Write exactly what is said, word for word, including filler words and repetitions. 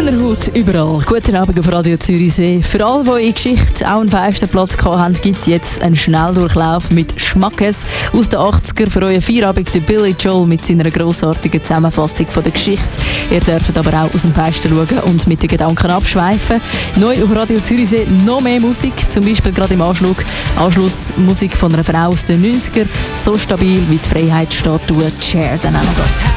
Hühnerhaut überall. Guten Abend auf Radio Zürichsee. Für alle, die in Geschichte auch einen feisten Platz hatten, gibt es jetzt einen Schnelldurchlauf mit Schmackes aus den achtziger. Für euren Feierabend der Billy Joel mit seiner grossartigen Zusammenfassung von der Geschichte. Ihr dürft aber auch aus dem Feisten schauen und mit den Gedanken abschweifen. Neu auf Radio Zürichsee noch mehr Musik, zum Beispiel gerade im Anschluss, Anschluss Musik von einer Frau aus den neunziger. So stabil wie die Freiheitsstatue Cher dann auch noch geht.